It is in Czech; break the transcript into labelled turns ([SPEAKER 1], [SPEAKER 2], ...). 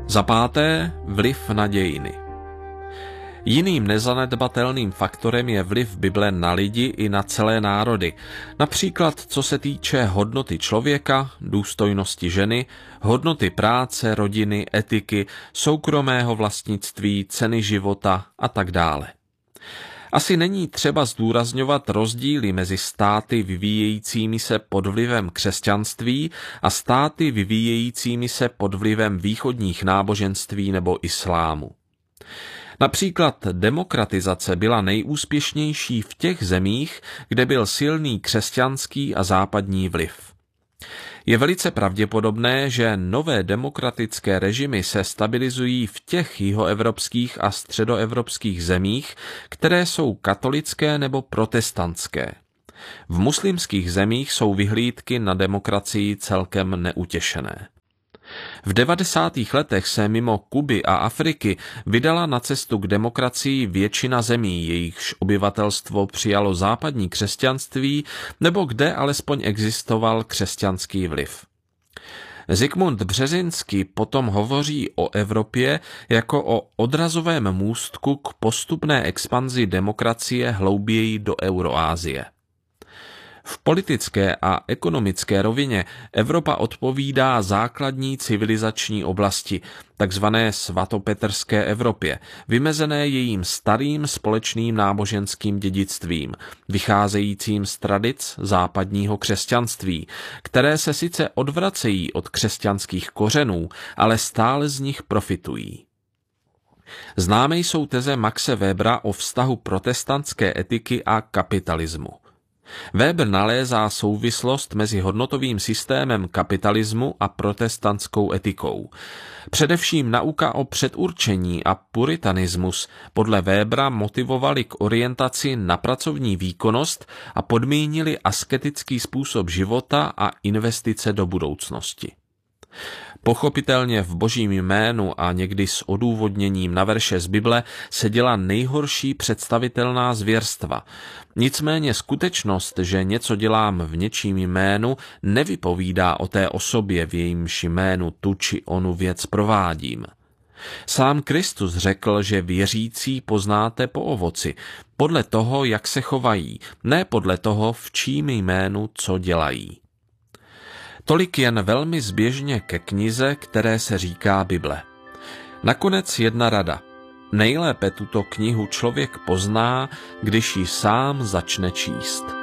[SPEAKER 1] Za páté, vliv na dějiny. Jiným nezanedbatelným faktorem je vliv Bible na lidi i na celé národy, například co se týče hodnoty člověka, důstojnosti ženy, hodnoty práce, rodiny, etiky, soukromého vlastnictví, ceny života a tak dále. Asi není třeba zdůrazňovat rozdíly mezi státy vyvíjejícími se pod vlivem křesťanství a státy vyvíjejícími se pod vlivem východních náboženství nebo islámu. Například demokratizace byla nejúspěšnější v těch zemích, kde byl silný křesťanský a západní vliv. Je velice pravděpodobné, že nové demokratické režimy se stabilizují v těch jihoevropských a středoevropských zemích, které jsou katolické nebo protestantské. V muslimských zemích jsou vyhlídky na demokracii celkem neutěšené. V 90. letech se mimo Kuby a Afriky vydala na cestu k demokracii většina zemí, jejichž obyvatelstvo přijalo západní křesťanství nebo kde alespoň existoval křesťanský vliv. Zikmund Březinský potom hovoří o Evropě jako o odrazovém můstku k postupné expanzi demokracie hlouběji do Euroasie. V politické a ekonomické rovině Evropa odpovídá základní civilizační oblasti, takzvané svatopetrské Evropě, vymezené jejím starým společným náboženským dědictvím, vycházejícím z tradic západního křesťanství, které se sice odvracejí od křesťanských kořenů, ale stále z nich profitují. Známé jsou teze Maxe Webera o vztahu protestantské etiky a kapitalismu. Weber nalézá souvislost mezi hodnotovým systémem kapitalismu a protestantskou etikou. Především nauka o předurčení a puritanismus podle Webera motivovali k orientaci na pracovní výkonnost a podmínili asketický způsob života a investice do budoucnosti. Pochopitelně v Božím jménu a někdy s odůvodněním na verše z Bible se dělá nejhorší představitelná zvěrstva. Nicméně skutečnost, že něco dělám v něčím jménu, nevypovídá o té osobě, v jejímž jménu tu či onu věc provádím. Sám Kristus řekl, že věřící poznáte po ovoci, podle toho, jak se chovají, ne podle toho, v čím jménu co dělají. Tolik jen velmi zběžně ke knize, které se říká Bible. Nakonec jedna rada. Nejlépe tuto knihu člověk pozná, když ji sám začne číst.